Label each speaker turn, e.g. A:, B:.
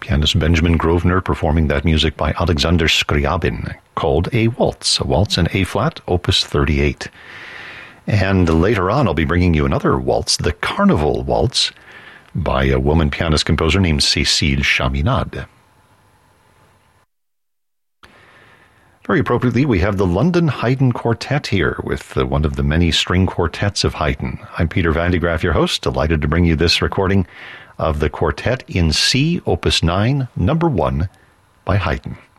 A: Pianist Benjamin Grosvenor performing that music by Alexander Scriabin, called a waltz in A-flat, Opus 38. And later on, I'll be bringing you another waltz, the Carnival Waltz, by a woman pianist-composer named Cécile Chaminade. Very appropriately, we have the London Haydn Quartet here with one of the many string quartets of Haydn. I'm Peter Van de Graaff, your host, delighted to bring you this recording of the Quartet in C, Opus 9, Number 1, by Haydn.